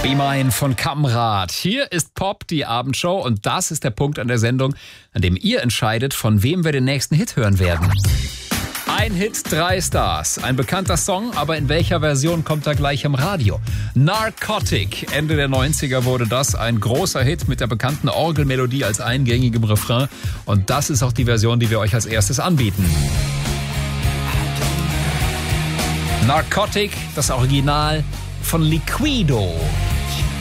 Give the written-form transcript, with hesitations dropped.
Immerhin von Kamrat. Hier ist Pop, die Abendshow, und das ist der Punkt an der Sendung, an dem ihr entscheidet, von wem wir den nächsten Hit hören werden. Ein Hit, 3 Stars. Ein bekannter Song, aber in welcher Version kommt er gleich im Radio? Narcotic. Ende der 90er wurde das ein großer Hit mit der bekannten Orgelmelodie als eingängigem Refrain. Und das ist auch die Version, die wir euch als erstes anbieten. Narcotic, das Original von Liquido.